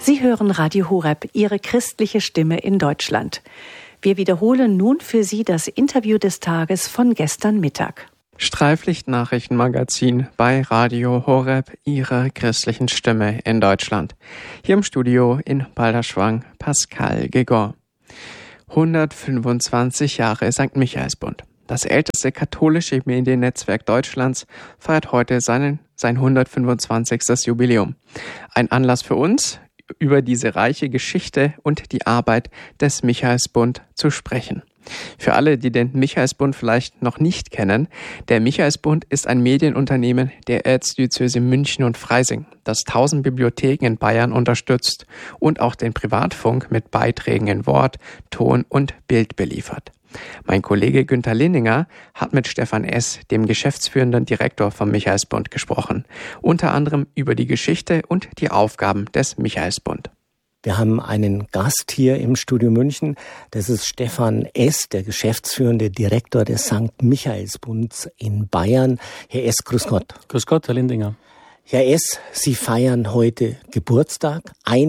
Sie hören Radio Horeb, Ihre christliche Stimme in Deutschland. Wir wiederholen nun für Sie das Interview des Tages von gestern Mittag. Streiflicht-Nachrichtenmagazin bei Radio Horeb, Ihrer christlichen Stimme in Deutschland. Hier im Studio in Balderschwang Pascal Gegon. 125 Jahre St. Michaelsbund. Das älteste katholische Mediennetzwerk Deutschlands feiert heute sein 125. Jubiläum. Ein Anlass für uns, über diese reiche Geschichte und die Arbeit des Michaelsbund zu sprechen. Für alle, die den Michaelsbund vielleicht noch nicht kennen, der Michaelsbund ist ein Medienunternehmen der Erzdiözese München und Freising, das 1000 Bibliotheken in Bayern unterstützt und auch den Privatfunk mit Beiträgen in Wort, Ton und Bild beliefert. Mein Kollege Günther Linninger hat mit Stefan S., dem geschäftsführenden Direktor vom Michaelsbund, gesprochen. Unter anderem über die Geschichte und die Aufgaben des Michaelsbund. Wir haben einen Gast hier im Studio München. Das ist Stefan S., der geschäftsführende Direktor des St. Michaelsbunds in Bayern. Herr S., grüß Gott. Grüß Gott, Herr Lindinger. Herr S., Sie feiern heute Geburtstag,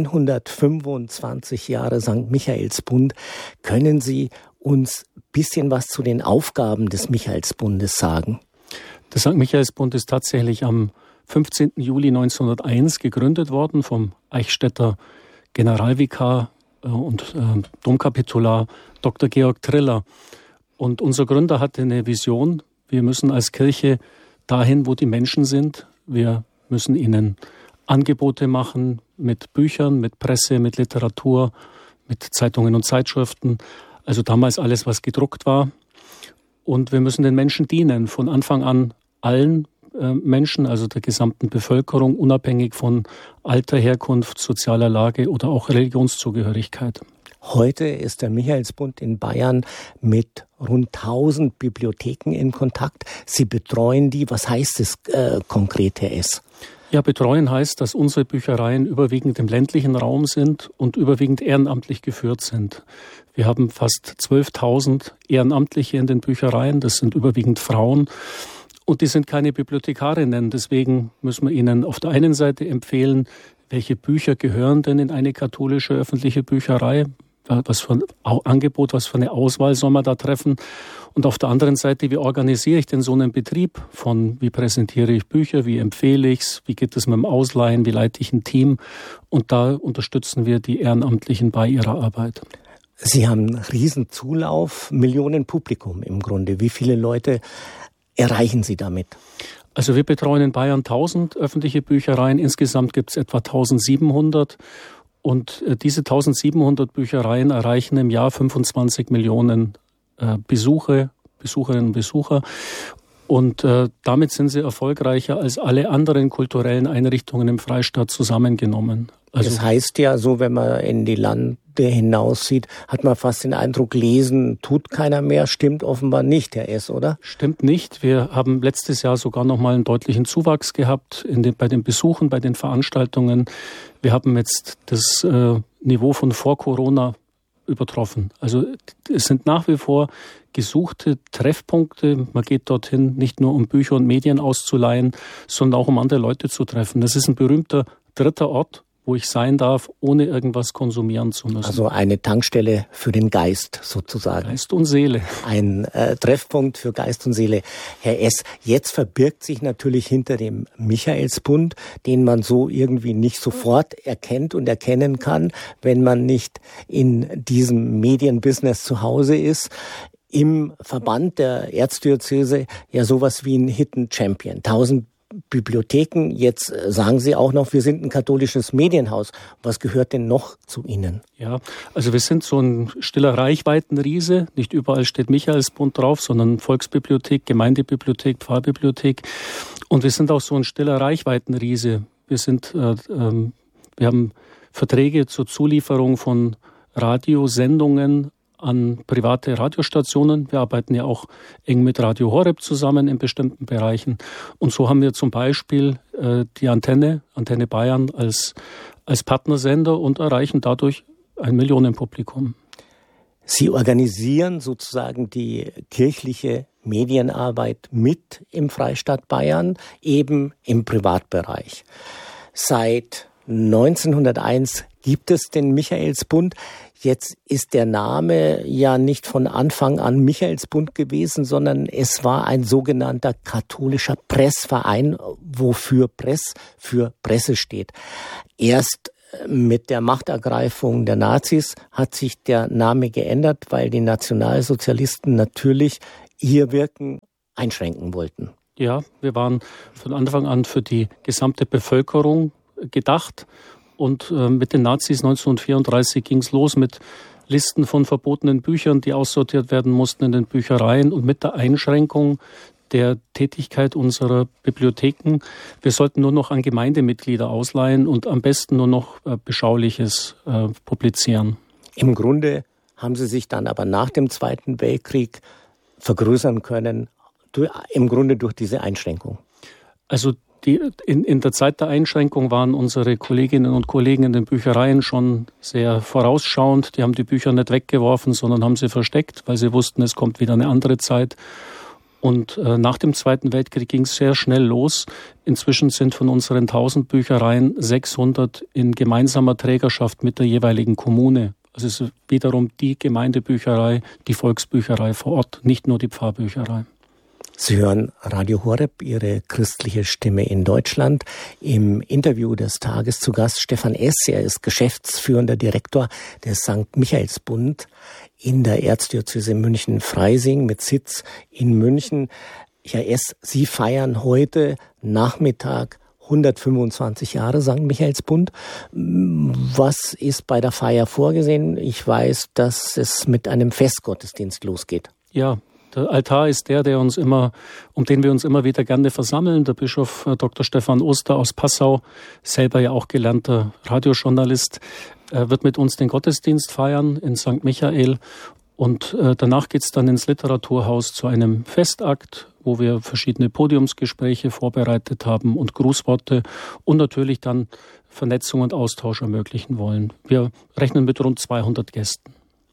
125 Jahre St. Michaelsbund. Können Sie uns ein bisschen was zu den Aufgaben des Michaelsbundes sagen? Der St. Michaelsbund ist tatsächlich am 15. Juli 1901 gegründet worden vom Eichstätter Generalvikar und Domkapitular Dr. Georg Triller. Und unser Gründer hatte eine Vision: Wir müssen als Kirche dahin, wo die Menschen sind. Wir müssen ihnen Angebote machen mit Büchern, mit Presse, mit Literatur, mit Zeitungen und Zeitschriften. Also damals alles, was gedruckt war. Und wir müssen den Menschen dienen, von Anfang an allen Menschen, also der gesamten Bevölkerung, unabhängig von Alter, Herkunft, sozialer Lage oder auch Religionszugehörigkeit. Heute ist der Michaelsbund in Bayern mit rund 1000 Bibliotheken in Kontakt. Sie betreuen die. Was heißt es konkret, Herr S.? Ja, betreuen heißt, dass unsere Büchereien überwiegend im ländlichen Raum sind und überwiegend ehrenamtlich geführt sind. Wir haben fast 12.000 Ehrenamtliche in den Büchereien. Das sind überwiegend Frauen. Und die sind keine Bibliothekarinnen. Deswegen müssen wir ihnen auf der einen Seite empfehlen, welche Bücher gehören denn in eine katholische öffentliche Bücherei? Was für ein Angebot, was für eine Auswahl soll man da treffen? Und auf der anderen Seite, wie organisiere ich denn so einen Betrieb von, wie präsentiere ich Bücher, wie empfehle ich es, wie geht es mit dem Ausleihen, wie leite ich ein Team? Und da unterstützen wir die Ehrenamtlichen bei ihrer Arbeit. Sie haben einen riesen Zulauf, Millionen Publikum im Grunde. Wie viele Leute erreichen Sie damit? Also wir betreuen in Bayern 1000 öffentliche Büchereien. Insgesamt gibt es etwa 1700. Und diese 1700 Büchereien erreichen im Jahr 25 Millionen Besucherinnen und Besucher. Und damit sind sie erfolgreicher als alle anderen kulturellen Einrichtungen im Freistaat zusammengenommen. Also, das heißt ja so, wenn man in die Lande hinaussieht, hat man fast den Eindruck, lesen tut keiner mehr. Stimmt offenbar nicht, Herr S., oder? Stimmt nicht. Wir haben letztes Jahr sogar noch mal einen deutlichen Zuwachs gehabt bei den Besuchen, bei den Veranstaltungen. Wir haben jetzt das Niveau von vor Corona übertroffen. Also es sind nach wie vor gesuchte Treffpunkte. Man geht dorthin nicht nur, um Bücher und Medien auszuleihen, sondern auch, um andere Leute zu treffen. Das ist ein berühmter dritter Ort, wo ich sein darf, ohne irgendwas konsumieren zu müssen. Also eine Tankstelle für den Geist sozusagen. Geist und Seele. Ein Treffpunkt für Geist und Seele. Herr S., jetzt verbirgt sich natürlich hinter dem Michaelsbund, den man so irgendwie nicht sofort erkennt und erkennen kann, wenn man nicht in diesem Medienbusiness zu Hause ist, im Verband der Erzdiözese ja sowas wie ein Hidden Champion. 1000 Bibliotheken, jetzt sagen Sie auch noch, wir sind ein katholisches Medienhaus. Was gehört denn noch zu Ihnen? Ja, also wir sind so ein stiller Reichweitenriese. Nicht überall steht Michaelsbund drauf, sondern Volksbibliothek, Gemeindebibliothek, Pfarrbibliothek. Und wir sind auch so ein stiller Reichweitenriese. Wir haben Verträge zur Zulieferung von Radiosendungen an private Radiostationen. Wir arbeiten ja auch eng mit Radio Horeb zusammen in bestimmten Bereichen. Und so haben wir zum Beispiel die Antenne Bayern als Partnersender und erreichen dadurch ein Millionenpublikum. Sie organisieren sozusagen die kirchliche Medienarbeit mit im Freistaat Bayern, eben im Privatbereich. Seit 1901 gibt es den Michaelsbund. Jetzt ist der Name ja nicht von Anfang an Michaelsbund gewesen, sondern es war ein sogenannter katholischer Pressverein, wofür Press für Presse steht. Erst mit der Machtergreifung der Nazis hat sich der Name geändert, weil die Nationalsozialisten natürlich ihr Wirken einschränken wollten. Ja, wir waren von Anfang an für die gesamte Bevölkerung gedacht. Und mit den Nazis 1934 ging es los mit Listen von verbotenen Büchern, die aussortiert werden mussten in den Büchereien und mit der Einschränkung der Tätigkeit unserer Bibliotheken. Wir sollten nur noch an Gemeindemitglieder ausleihen und am besten nur noch Beschauliches publizieren. Im Grunde haben sie sich dann aber nach dem Zweiten Weltkrieg vergrößern können, im Grunde durch diese Einschränkung. Also in der Zeit der Einschränkung waren unsere Kolleginnen und Kollegen in den Büchereien schon sehr vorausschauend. Die haben die Bücher nicht weggeworfen, sondern haben sie versteckt, weil sie wussten, es kommt wieder eine andere Zeit. Und nach dem Zweiten Weltkrieg ging es sehr schnell los. Inzwischen sind von unseren 1000 Büchereien 600 in gemeinsamer Trägerschaft mit der jeweiligen Kommune. Also es ist wiederum die Gemeindebücherei, die Volksbücherei vor Ort, nicht nur die Pfarrbücherei. Sie hören Radio Horeb, Ihre christliche Stimme in Deutschland. Im Interview des Tages zu Gast Stefan S. Er ist geschäftsführender Direktor des St. Michaelsbund in der Erzdiözese München-Freising mit Sitz in München. Herr S., Sie feiern heute Nachmittag 125 Jahre St. Michaelsbund. Was ist bei der Feier vorgesehen? Ich weiß, dass es mit einem Festgottesdienst losgeht. Ja. Der Altar ist um den wir uns immer wieder gerne versammeln. Der Bischof Dr. Stefan Oster aus Passau, selber ja auch gelernter Radiojournalist, wird mit uns den Gottesdienst feiern in St. Michael. Und danach geht's dann ins Literaturhaus zu einem Festakt, wo wir verschiedene Podiumsgespräche vorbereitet haben und Grußworte und natürlich dann Vernetzung und Austausch ermöglichen wollen. Wir rechnen mit rund 200 Gästen.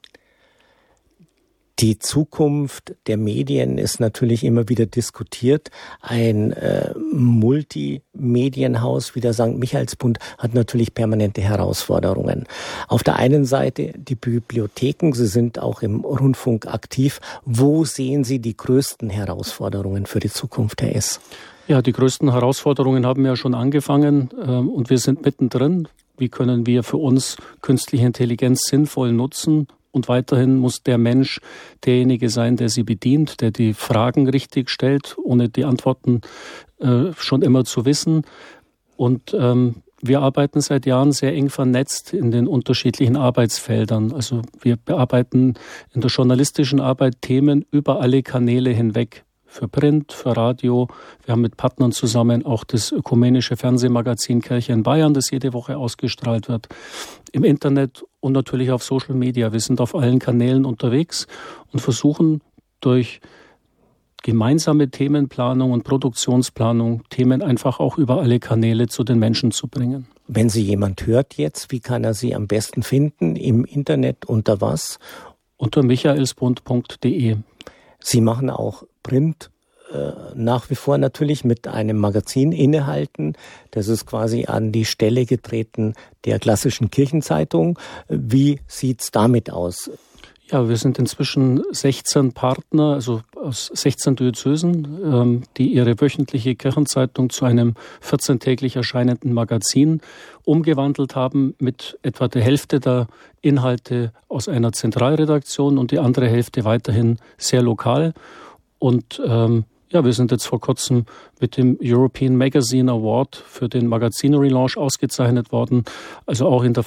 Die Zukunft der Medien ist natürlich immer wieder diskutiert. Ein Multimedienhaus wie der St. Michaelsbund hat natürlich permanente Herausforderungen. Auf der einen Seite die Bibliotheken, Sie sind auch im Rundfunk aktiv. Wo sehen Sie die größten Herausforderungen für die Zukunft, Herr S.? Ja, die größten Herausforderungen haben ja schon angefangen und wir sind mittendrin. Wie können wir für uns künstliche Intelligenz sinnvoll nutzen? Und weiterhin muss der Mensch derjenige sein, der sie bedient, der die Fragen richtig stellt, ohne die Antworten schon immer zu wissen. Und wir arbeiten seit Jahren sehr eng vernetzt in den unterschiedlichen Arbeitsfeldern. Also wir bearbeiten in der journalistischen Arbeit Themen über alle Kanäle hinweg. Für Print, für Radio. Wir haben mit Partnern zusammen auch das ökumenische Fernsehmagazin Kirche in Bayern, das jede Woche ausgestrahlt wird. Im Internet und natürlich auf Social Media. Wir sind auf allen Kanälen unterwegs und versuchen durch gemeinsame Themenplanung und Produktionsplanung Themen einfach auch über alle Kanäle zu den Menschen zu bringen. Wenn Sie jemand hört jetzt, wie kann er Sie am besten finden? Im Internet unter was? Unter michaelsbund.de. Sie machen auch Print nach wie vor natürlich mit einem Magazin innehalten. Das ist quasi an die Stelle getreten der klassischen Kirchenzeitung. Wie sieht's damit aus? Ja, wir sind inzwischen 16 Partner, also aus 16 Diözesen, die ihre wöchentliche Kirchenzeitung zu einem 14-täglich erscheinenden Magazin umgewandelt haben, mit etwa der Hälfte der Inhalte aus einer Zentralredaktion und die andere Hälfte weiterhin sehr lokal. Und wir sind jetzt vor kurzem mit dem European Magazine Award für den Magazin-Relaunch ausgezeichnet worden. Also auch in der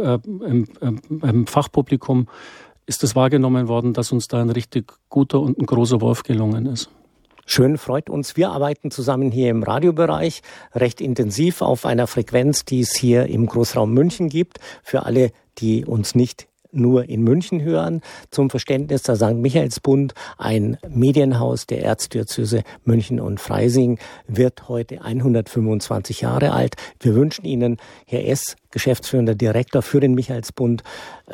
im Fachpublikum ist es wahrgenommen worden, dass uns da ein richtig guter und ein großer Wurf gelungen ist. Schön, freut uns. Wir arbeiten zusammen hier im Radiobereich recht intensiv auf einer Frequenz, die es hier im Großraum München gibt. Für alle, die uns nicht nur in München hören, zum Verständnis, der St. Michaelsbund, ein Medienhaus der Erzdiözese München und Freising, wird heute 125 Jahre alt. Wir wünschen Ihnen, Herr S., geschäftsführender Direktor für den Michaelsbund,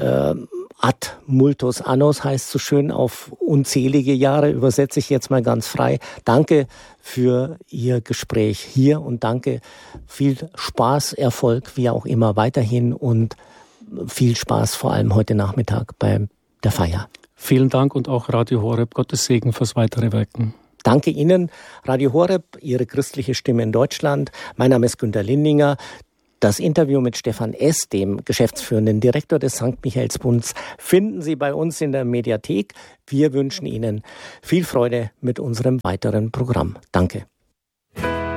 ad multos annos heißt so schön, auf unzählige Jahre, übersetze ich jetzt mal ganz frei. Danke für Ihr Gespräch hier und danke, viel Spaß, Erfolg, wie auch immer weiterhin und viel Spaß, vor allem heute Nachmittag bei der Feier. Vielen Dank und auch Radio Horeb. Gottes Segen fürs weitere Wirken. Danke Ihnen, Radio Horeb, Ihre christliche Stimme in Deutschland. Mein Name ist Günter Lindinger. Das Interview mit Stefan S., dem geschäftsführenden Direktor des St. Michaelsbunds, finden Sie bei uns in der Mediathek. Wir wünschen Ihnen viel Freude mit unserem weiteren Programm. Danke.